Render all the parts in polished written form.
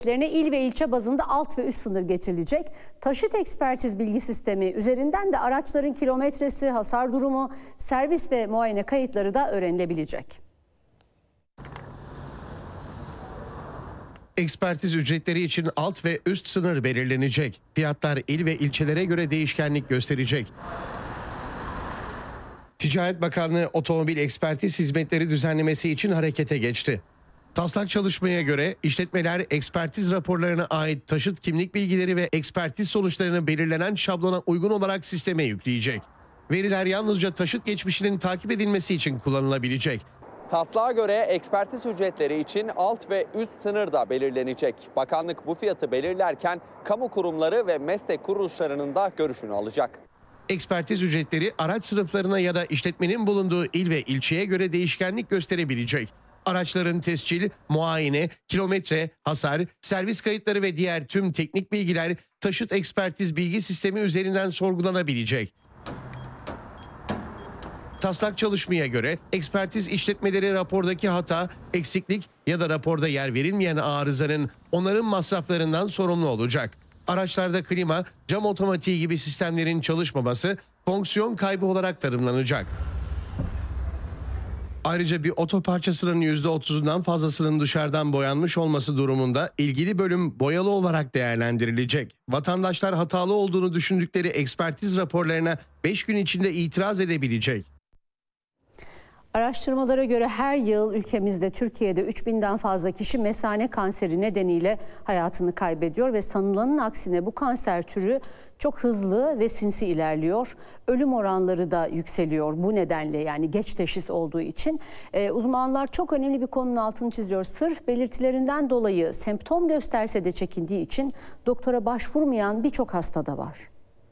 İl ve ilçe bazında alt ve üst sınır getirilecek. Taşıt ekspertiz bilgi sistemi üzerinden de araçların kilometresi, hasar durumu, servis ve muayene kayıtları da öğrenilebilecek. Ekspertiz ücretleri için alt ve üst sınır belirlenecek. Fiyatlar il ve ilçelere göre değişkenlik gösterecek. Ticaret Bakanlığı otomobil ekspertiz hizmetleri düzenlemesi için harekete geçti. Taslak çalışmaya göre işletmeler ekspertiz raporlarına ait taşıt kimlik bilgileri ve ekspertiz sonuçlarını belirlenen şablona uygun olarak sisteme yükleyecek. Veriler yalnızca taşıt geçmişinin takip edilmesi için kullanılabilecek. Taslağa göre ekspertiz ücretleri için alt ve üst sınır da belirlenecek. Bakanlık bu fiyatı belirlerken kamu kurumları ve meslek kuruluşlarının da görüşünü alacak. Ekspertiz ücretleri araç sınıflarına ya da işletmenin bulunduğu il ve ilçeye göre değişkenlik gösterebilecek. Araçların tescil, muayene, kilometre, hasar, servis kayıtları ve diğer tüm teknik bilgiler taşıt ekspertiz bilgi sistemi üzerinden sorgulanabilecek. Taslak çalışmaya göre ekspertiz işletmeleri rapordaki hata, eksiklik ya da raporda yer verilmeyen arızanın onarım masraflarından sorumlu olacak. Araçlarda klima, cam otomatiği gibi sistemlerin çalışmaması fonksiyon kaybı olarak tanımlanacak. Ayrıca bir otoparçasının %30'undan fazlasının dışarıdan boyanmış olması durumunda ilgili bölüm boyalı olarak değerlendirilecek. Vatandaşlar hatalı olduğunu düşündükleri ekspertiz raporlarına 5 gün içinde itiraz edebilecek. Araştırmalara göre her yıl ülkemizde, Türkiye'de 3000'den fazla kişi mesane kanseri nedeniyle hayatını kaybediyor ve sanılanın aksine bu kanser türü çok hızlı ve sinsi ilerliyor. Ölüm oranları da yükseliyor bu nedenle, yani geç teşhis olduğu için. Uzmanlar çok önemli bir konunun altını çiziyor. Sırf belirtilerinden dolayı semptom gösterse de çekindiği için doktora başvurmayan birçok hasta da var.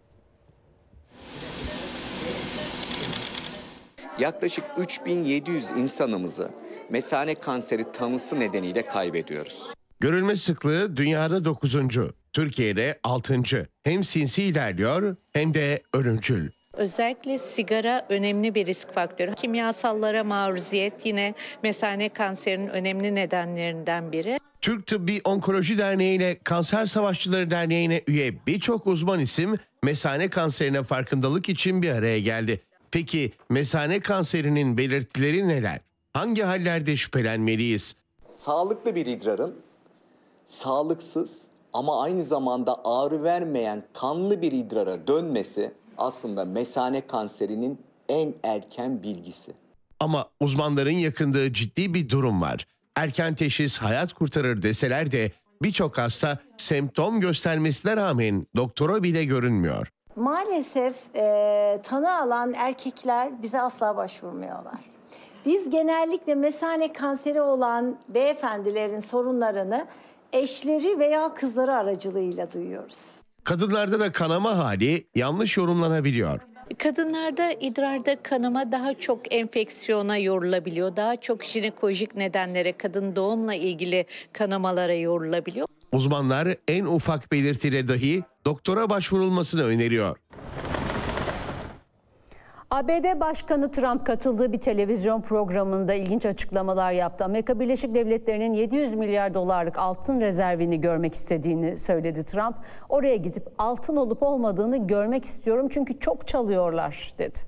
Yaklaşık 3700 insanımızı mesane kanseri tanısı nedeniyle kaybediyoruz. Görülme sıklığı dünyada 9. Türkiye'de 6. Hem sinsi ilerliyor hem de ölümcül. Özellikle sigara önemli bir risk faktörü. Kimyasallara maruziyet yine mesane kanserinin önemli nedenlerinden biri. Türk Tıbbi Onkoloji Derneği ile Kanser Savaşçıları Derneği'ne üye birçok uzman isim mesane kanserine farkındalık için bir araya geldi. Peki mesane kanserinin belirtileri neler? Hangi hallerde şüphelenmeliyiz? Sağlıklı bir idrarın sağlıksız ama aynı zamanda ağrı vermeyen kanlı bir idrara dönmesi aslında mesane kanserinin en erken bilgisi. Ama uzmanların yakındığı ciddi bir durum var. Erken teşhis hayat kurtarır deseler de birçok hasta semptom göstermesine rağmen doktora bile görünmüyor. Maalesef tanı alan erkekler bize asla başvurmuyorlar. Biz genellikle mesane kanseri olan beyefendilerin sorunlarını eşleri veya kızları aracılığıyla duyuyoruz. Kadınlarda da kanama hali yanlış yorumlanabiliyor. Kadınlarda idrarda kanama daha çok enfeksiyona yorulabiliyor. Daha çok jinekolojik nedenlere, kadın doğumla ilgili kanamalara yorulabiliyor. Uzmanlar en ufak belirtiyle dahi doktora başvurulmasını öneriyor. ABD Başkanı Trump katıldığı bir televizyon programında ilginç açıklamalar yaptı. Amerika Birleşik Devletleri'nin 700 milyar dolarlık altın rezervini görmek istediğini söyledi Trump. Oraya gidip altın olup olmadığını görmek istiyorum çünkü çok çalıyorlar dedi.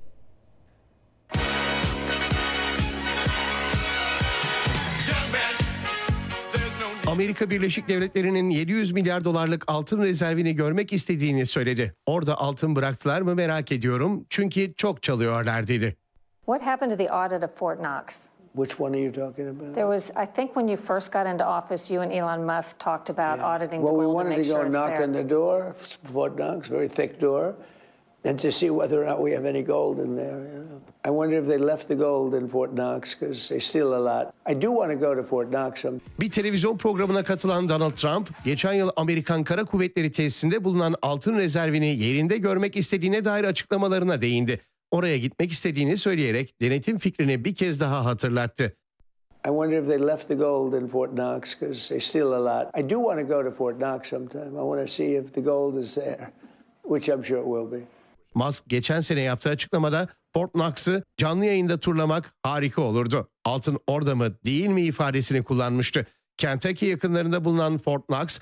Amerika Birleşik Devletleri'nin 700 milyar dolarlık altın rezervini görmek istediğini söyledi. Orada altın bıraktılar mı merak ediyorum çünkü çok çalıyorlar dedi. What happened to the audit of Fort Knox? Which one are you talking about? There was, I think when you first got into office, you and Elon Musk talked about auditing the gold to make sure it's there. Well, we wanted to go knock on the door, Fort Knox, very thick door, and to see whether or not we have any gold in there. You know? I wonder if they left the gold in Fort Knox because they steal a lot. I do want to go to Fort Knox. Bir televizyon programına katılan Donald Trump, geçen yıl Amerikan Kara Kuvvetleri tesisinde bulunan altın rezervini yerinde görmek istediğine dair açıklamalarına değindi. Oraya gitmek istediğini söyleyerek denetim fikrini bir kez daha hatırlattı. I wonder if they left the gold in Fort Knox because they steal a lot. I do want to go to Fort Knox sometime. I want to see if the gold is there, which I'm sure it will be. Musk geçen sene yaptığı açıklamada Fort Knox'ı canlı yayında turlamak harika olurdu. Altın orada mı değil mi ifadesini kullanmıştı. Kentucky yakınlarında bulunan Fort Knox,